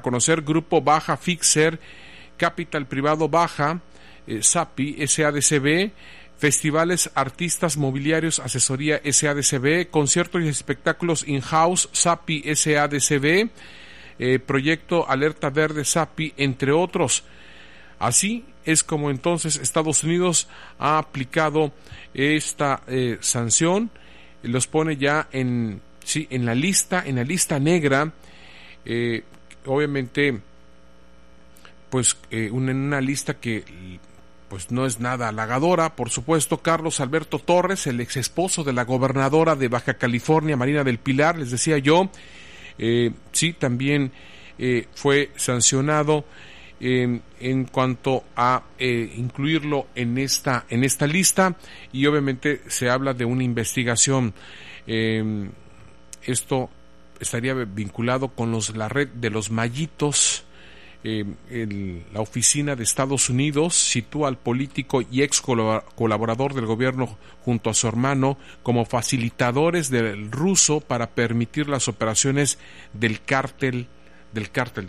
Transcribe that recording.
a conocer Grupo Baja Fixer, Capital Privado Baja, SAPI, SADCB, Festivales Artistas Mobiliarios, Asesoría SADCB, Conciertos y Espectáculos In-House, SAPI, SADCB, Proyecto Alerta Verde, SAPI, entre otros. Así es como entonces Estados Unidos ha aplicado esta sanción, los pone ya en la lista negra, obviamente, pues en una lista que pues no es nada halagadora. Por supuesto, Carlos Alberto Torres, el ex esposo de la gobernadora de Baja California, Marina del Pilar, les decía yo, también fue sancionado en cuanto a incluirlo en esta lista, y obviamente se habla de una investigación. Esto estaría vinculado con la red de los Mayitos. La oficina de Estados Unidos sitúa al político y ex colaborador del gobierno junto a su hermano como facilitadores del ruso para permitir las operaciones del cártel